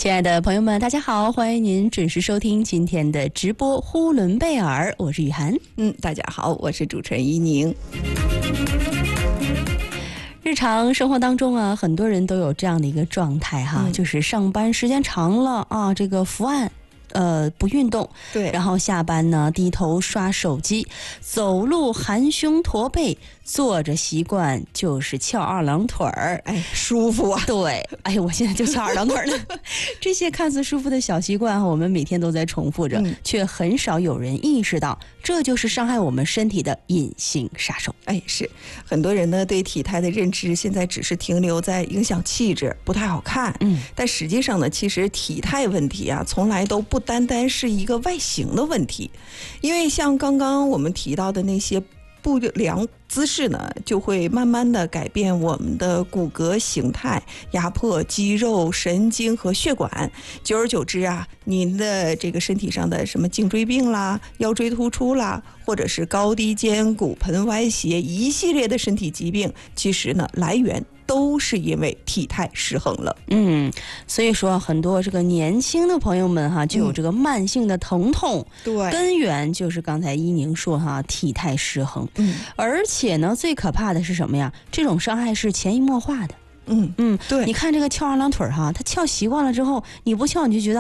亲爱的朋友们，大家好，欢迎您准时收听今天的直播呼伦贝尔，我是雨涵。 大家好，我是主持人依宁。 日常生活当中啊，很多人都有这样的一个状态哈，就是上班时间长了啊，这个伏案。不运动， 对， 然后下班呢低头刷手机，走路含胸驼背，坐着习惯就是翘二郎腿儿， 哎，舒服啊！ 对，哎，我现在就翘二郎腿了。这些看似舒服的小习惯，我们每天都在重复着，却很少有人意识到，这就是伤害我们身体的隐形杀手。 哎，是很多人呢对体态的认知现在只是停留在影响气质，不太好看。但实际上呢，其实体态问题啊，从来都不单单是一个外形的问题，因为像刚刚我们提到的那些不良姿势呢，就会慢慢的改变我们的骨骼形态，压迫肌肉、神经和血管。久而久之啊，您的这个身体上的什么颈椎病啦、腰椎突出啦，或者是高低肩、骨盆歪斜一系列的身体疾病，其实呢来源都是因为体态失衡了。 所以说很多这个年轻的朋友们哈，就有这个慢性的疼痛， 对， 根源就是刚才依宁说哈，体态失衡。而且呢，最可怕的是什么呀？这种伤害是潜移默化的。 对， 你看这个翘二郎腿哈，他翘习惯了之后，你不翘你就觉得